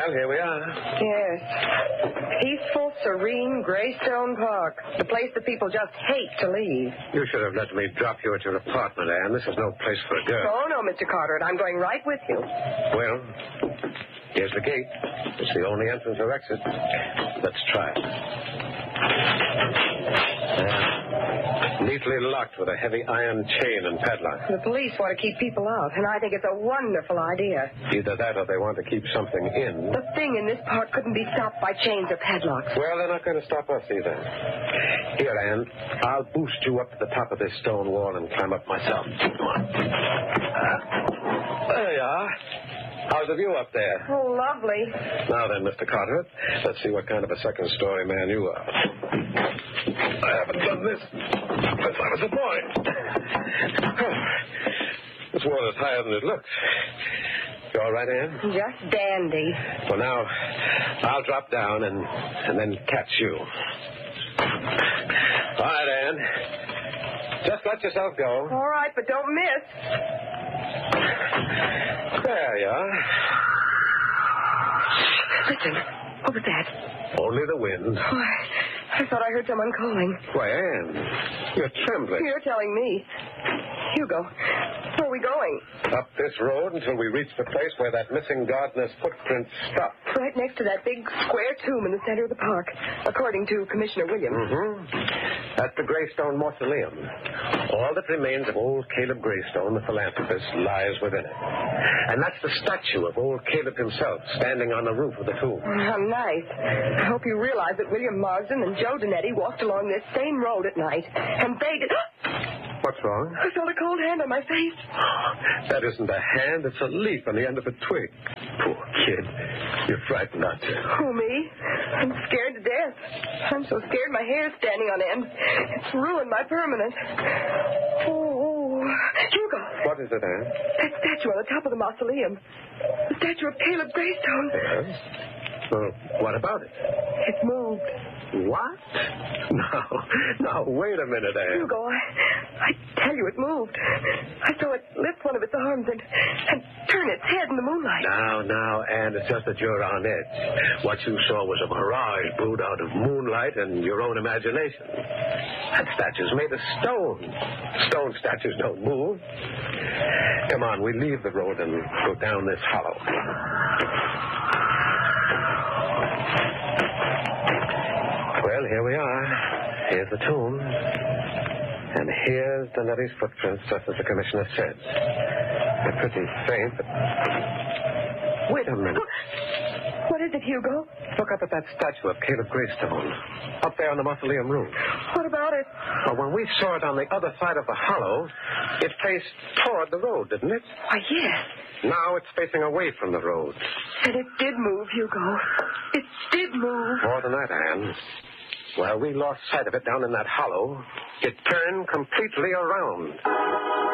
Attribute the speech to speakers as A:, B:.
A: Well, here we are.
B: Yes. Peaceful, serene Greystone Park. The place that people just hate to leave.
A: You should have let me drop you at your apartment, Anne. This is no place for a girl.
B: Oh, no, Mr. Carteret. I'm going right with you.
A: Well, here's the gate. It's the only entrance or exit. Let's try it. Neatly locked with a heavy iron chain and padlock.
B: The police want to keep people out, and I think it's a wonderful idea.
A: Either that or they want to keep something in.
B: The thing in this park couldn't be stopped by chains or padlocks.
A: Well, they're not going to stop us either. Here, Anne, I'll boost you up to the top of this stone wall and climb up myself. Come on. There you are. How's the view up there?
B: Oh, lovely.
A: Now then, Mr. Carteret, let's see what kind of a second-story man you are. I haven't done this since I was a boy. This wall is higher than it looks. You all right, Anne?
B: Just dandy.
A: Well, now, I'll drop down and then catch you. All right, Anne. Just let yourself go.
B: All right, but don't miss.
A: There you are.
B: Listen, what was that?
A: Only the wind.
B: Oh, I thought I heard someone calling.
A: Why, Anne, you're trembling.
B: You're telling me. Hugo, where are we going?
A: Up this road until we reach the place where that missing gardener's footprints stop.
B: Right next to that big square tomb in the center of the park, according to Commissioner Williams.
A: Mm-hmm. That's the Greystone Mausoleum. All that remains of old Caleb Greystone, the philanthropist, lies within it. And that's the statue of old Caleb himself, standing on the roof of the tomb.
B: How nice. I hope you realize that William Marsden and Joe Donetti walked along this same road at night, and they did...
A: What's wrong?
B: I felt a cold hand on my face.
A: That isn't a hand, it's a leaf on the end of a twig. Poor kid. You're frightened, aren't you?
B: Who, me? I'm scared to death. I'm so scared my hair's standing on end. It's ruined my permanent. Oh, Hugo.
A: What is it, Anne?
B: That statue on the top of the mausoleum. The statue of Caleb Greystone.
A: Yes? Well, what about it?
B: It's moved.
A: What? No, wait a minute, Anne.
B: Hugo, I tell you it moved. I saw it lift one of its arms and turn its head in the moonlight.
A: Now, Anne, it's just that you're on edge. What you saw was a mirage brewed out of moonlight and your own imagination. That statue's made of stone. Stone statues don't move. Come on, we leave the road and go down this hollow. Well, here we are. Here's the tomb. And here's Donetti's footprints, just as the commissioner said. They're pretty faint, but... Wait a minute.
B: What is it, Hugo?
A: Look up at that statue of Caleb Greystone. Up there on the mausoleum roof.
B: What about it?
A: Well, when we saw it on the other side of the hollow, it faced toward the road, didn't it?
B: Why, yes.
A: Now it's facing away from the road.
B: And it did move, Hugo. It did move.
A: More than that, Anne. Well, we lost sight of it down in that hollow. It turned completely around.